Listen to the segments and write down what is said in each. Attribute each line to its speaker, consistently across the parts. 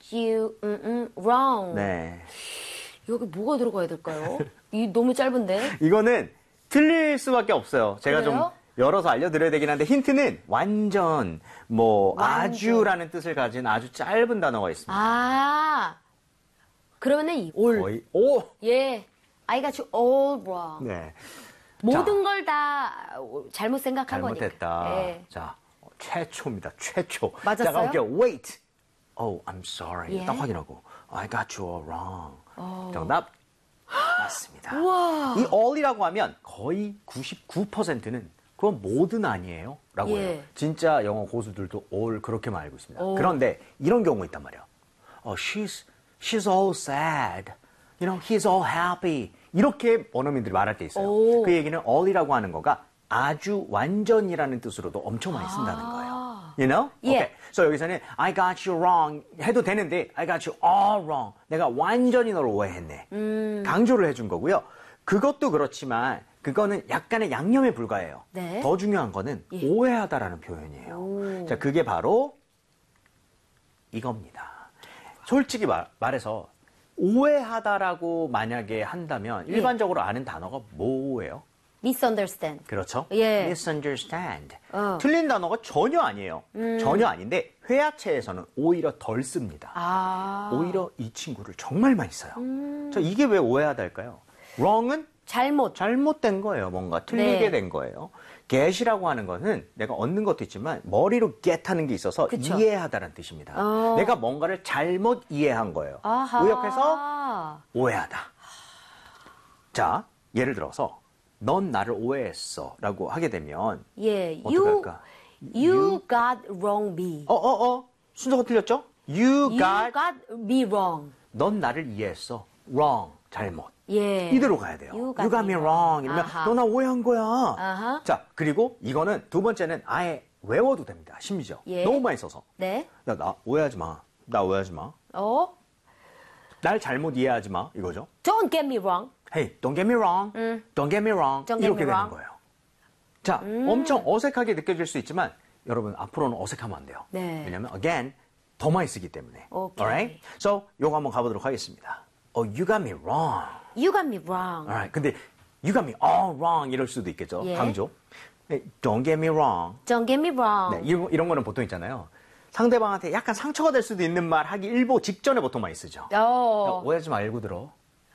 Speaker 1: you wrong.
Speaker 2: 네.
Speaker 1: 여기 뭐가 들어가야 될까요? 이 너무 짧은데.
Speaker 2: 이거는 틀릴 수밖에 없어요. 제가
Speaker 1: 그래요?
Speaker 2: 좀 열어서 알려드려야 되긴 한데 힌트는 완전, 아주라는 뜻을 가진 아주 짧은 단어가 있습니다.
Speaker 1: 아, 그러면은 이 all.
Speaker 2: 거의, 오!
Speaker 1: 예, I got you all wrong.
Speaker 2: 네.
Speaker 1: 모든 걸 다 잘못 생각한
Speaker 2: 잘못했다.
Speaker 1: 거니까. 예.
Speaker 2: 자, 최초입니다. 최초.
Speaker 1: 맞았어요?
Speaker 2: 자, 가볼게요. Wait. Oh, I'm sorry.
Speaker 1: 예.
Speaker 2: 딱 확인하고. I got you all wrong. 정답. 맞습니다.
Speaker 1: 우와.
Speaker 2: 이 all이라고 하면 거의 99%는 그건 뭐든 아니에요. 라고
Speaker 1: 예.
Speaker 2: 해요. 진짜 영어 고수들도 all 그렇게만 알고 있습니다. 그런데 이런 경우 있단 말이에요. She's all sad. He's all happy. 이렇게 원어민들이 말할 때 있어요.
Speaker 1: 오.
Speaker 2: 그 얘기는 all이라고 하는 거가 아주 완전이라는 뜻으로도 엄청 많이 쓴다는 거예요. You know?
Speaker 1: 예.
Speaker 2: Okay. So 여기서는 I got you wrong 해도 되는데 I got you all wrong. 내가 완전히 너를 오해했네. 강조를 해준 거고요. 그것도 그렇지만 그거는 약간의 양념에 불과해요.
Speaker 1: 네.
Speaker 2: 더 중요한 거는 오해하다라는 표현이에요. 자, 그게 바로 이겁니다. 솔직히 말해서 오해하다라고 만약에 한다면 일반적으로 아는 단어가 뭐예요?
Speaker 1: misunderstand.
Speaker 2: 그렇죠?
Speaker 1: 예.
Speaker 2: misunderstand. 틀린 단어가 전혀 아니에요. 전혀 아닌데 회화체에서는 오히려 덜 씁니다.
Speaker 1: 아.
Speaker 2: 오히려 이 친구를 정말 많이 써요. 자, 이게 왜 오해하다일까요? wrong은 잘못된 거예요. 뭔가 틀리게
Speaker 1: 네.
Speaker 2: 된 거예요. get이라고 하는 것은 내가 얻는 것도 있지만 머리로 get 하는 게 있어서
Speaker 1: 그쵸.
Speaker 2: 이해하다는 뜻입니다. 내가 뭔가를 잘못 이해한 거예요.
Speaker 1: 아하.
Speaker 2: 의역해서 오해하다. 자, 예를 들어서 넌 나를 오해했어 라고 하게 되면
Speaker 1: 예,
Speaker 2: 어떻게 할까?
Speaker 1: you got wrong me.
Speaker 2: 순서가 틀렸죠? You got
Speaker 1: me wrong.
Speaker 2: 넌 나를 이해했어. wrong. 잘못.
Speaker 1: 예.
Speaker 2: 이대로 가야 돼요.
Speaker 1: You
Speaker 2: You got me wrong. 이러면
Speaker 1: 아하.
Speaker 2: 너 나 오해한 거야.
Speaker 1: 아하.
Speaker 2: 자, 그리고 이거는 두 번째는 아예 외워도 됩니다. 심지어.
Speaker 1: 예.
Speaker 2: 너무 많이 써서.
Speaker 1: 네.
Speaker 2: 야, 나 오해하지 마. 나 오해하지 마. 날 잘못 이해하지 마. 이거죠.
Speaker 1: Don't get me wrong.
Speaker 2: Hey, don't get me wrong. Don't get me wrong.
Speaker 1: Don't get
Speaker 2: 이렇게
Speaker 1: me
Speaker 2: 되는
Speaker 1: wrong.
Speaker 2: 거예요. 자, 엄청 어색하게 느껴질 수 있지만 여러분 앞으로는 어색하면 안 돼요.
Speaker 1: 네.
Speaker 2: 왜냐면 again 더 많이 쓰기 때문에.
Speaker 1: 오케이.
Speaker 2: Alright? So, 요거 한번 가보도록 하겠습니다. You got me wrong.
Speaker 1: You got me wrong.
Speaker 2: Alright. 근데 you got me all wrong 이럴 수도 있겠죠.
Speaker 1: 예.
Speaker 2: 강조. Don't get me wrong.
Speaker 1: Don't get me wrong.
Speaker 2: 네, 이런 거는 보통 있잖아요. 상대방한테 약간 상처가 될 수도 있는 말 하기 일보 직전에 보통 많이 쓰죠. 오해하지 말고 들어.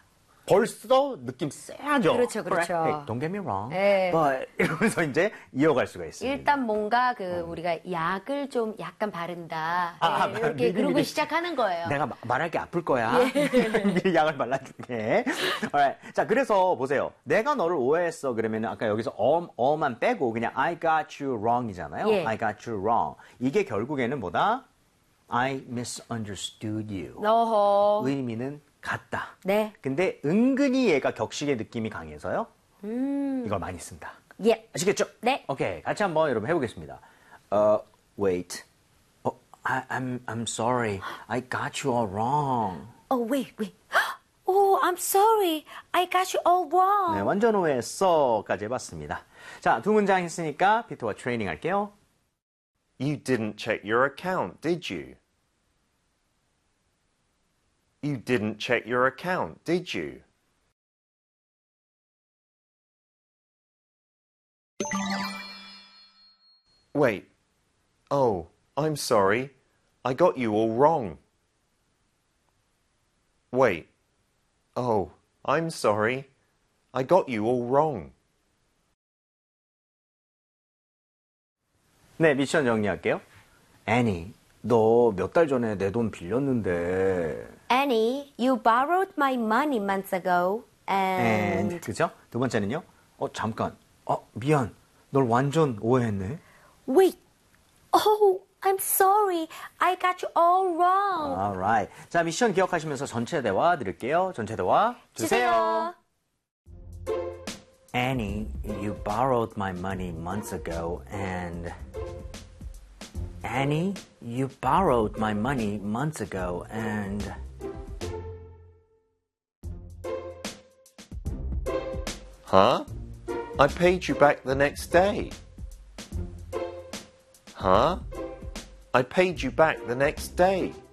Speaker 2: 벌써 느낌 세하죠.
Speaker 1: 그렇죠, 그렇죠.
Speaker 2: Hey, don't get me wrong.
Speaker 1: 네.
Speaker 2: But 이러면서 이제 이어갈 수가 있습니다.
Speaker 1: 일단 뭔가 우리가 약을 좀 약간 바른다. 예, 이렇게 그러고
Speaker 2: 미리
Speaker 1: 시작하는 거예요.
Speaker 2: 내가 말할게 아플 거야. 미리 약을 발라줄게. Alright. 자, 그래서 보세요. 내가 너를 오해했어. 그러면 아까 여기서 어만 빼고 그냥 I got you wrong이잖아요.
Speaker 1: 예.
Speaker 2: I got you wrong. 이게 결국에는 뭐다? I misunderstood you.
Speaker 1: 어허.
Speaker 2: 의미는 같다.
Speaker 1: 네.
Speaker 2: 근데 은근히 얘가 격식의 느낌이 강해서요. 이걸 많이 쓴다.
Speaker 1: 예.
Speaker 2: 아시겠죠?
Speaker 1: 네.
Speaker 2: 오케이. 같이 한번 여러분 해보겠습니다. Wait. I'm sorry. I got you all wrong.
Speaker 1: Wait. Oh, I'm sorry. I got you all wrong.
Speaker 2: 네, 완전 오해했어까지 해봤습니다. 자, 두 문장 했으니까 피터와 트레이닝 할게요.
Speaker 3: You didn't check your account, did you? You didn't check your account, did you? Wait. Oh, I'm sorry. I got you all wrong. Wait. Oh, I'm sorry. I got you all wrong.
Speaker 2: 네, 미션 정리할게요. Annie, 너 몇 달 전에 내 돈 빌렸는데.
Speaker 1: Annie, you borrowed my money months ago and
Speaker 2: 그죠? 두 번째는요. 잠깐. 미안. 널 완전 오해했네.
Speaker 1: wait. Oh, I'm sorry. I got you all wrong.
Speaker 2: Alright. 자, 미션 기억하시면서 전체 대화 드릴게요. 전체 대화 주세요. Annie, you borrowed my money months ago and... Annie, you borrowed my money months ago and...
Speaker 3: Huh? I paid you back the next day. Huh? I paid you back the next day.